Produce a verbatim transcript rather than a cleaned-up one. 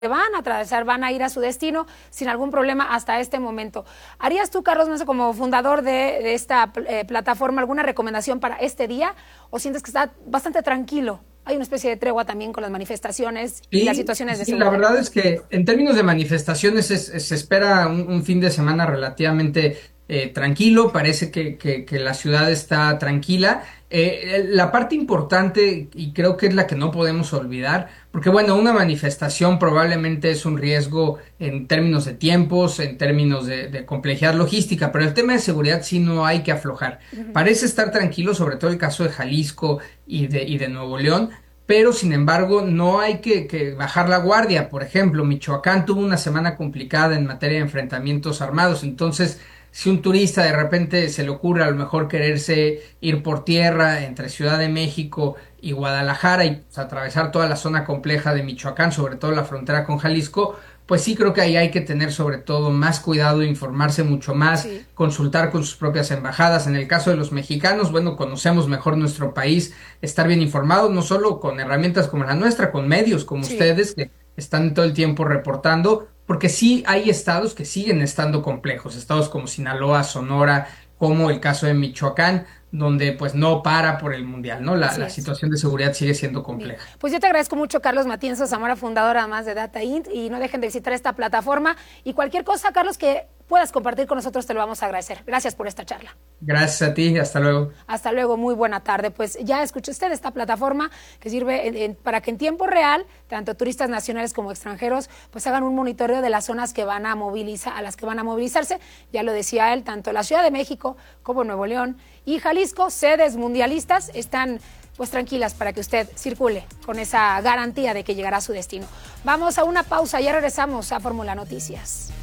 van a atravesar, van a ir a su destino sin algún problema hasta este momento. ¿Harías tú, Carlos Mazo, como fundador de, de esta eh, plataforma, alguna recomendación para este día o sientes que está bastante tranquilo? Hay una especie de tregua también con las manifestaciones y, y las situaciones de sí, seguridad. la verdad es que en términos de manifestaciones es- es- se espera un, un fin de semana relativamente eh, tranquilo, parece que, que- que la ciudad está tranquila. Eh, la parte importante, y creo que es la que no podemos olvidar, porque bueno, una manifestación probablemente es un riesgo en términos de tiempos, en términos de, de complejidad logística, pero el tema de seguridad sí no hay que aflojar. Parece estar tranquilo, sobre todo el caso de Jalisco y de, y de Nuevo León, pero sin embargo no hay que, que bajar la guardia. Por ejemplo, Michoacán tuvo una semana complicada en materia de enfrentamientos armados, entonces si un turista de repente se le ocurre a lo mejor quererse ir por tierra entre Ciudad de México y Guadalajara y pues, atravesar toda la zona compleja de Michoacán, sobre todo la frontera con Jalisco, pues sí creo que ahí hay que tener sobre todo más cuidado, informarse mucho más, Sí. consultar con sus propias embajadas. En el caso de los mexicanos, bueno, conocemos mejor nuestro país, estar bien informados, no solo con herramientas como la nuestra, con medios como Sí. ustedes que están todo el tiempo reportando, porque sí hay estados que siguen estando complejos, estados como Sinaloa, Sonora, como el caso de Michoacán, donde pues no para por el mundial, ¿no? La, Así la es. situación de seguridad sigue siendo Bien, compleja. pues yo te agradezco mucho, Carlos Matienzo Zamora, fundador además de Data Int, y no dejen de visitar esta plataforma y cualquier cosa, Carlos, que puedas compartir con nosotros te lo vamos a agradecer. Gracias por esta charla. Gracias a ti, hasta luego. Hasta luego, muy buena tarde. Pues ya escuchó usted esta plataforma que sirve en, en, para que en tiempo real, tanto turistas nacionales como extranjeros, pues hagan un monitoreo de las zonas que van a movilizar, a las que van a movilizarse. Ya lo decía él, tanto la Ciudad de México como Nuevo León y Jalisco, sedes mundialistas, están pues tranquilas para que usted circule con esa garantía de que llegará a su destino. Vamos a una pausa, ya regresamos a Fórmula Noticias.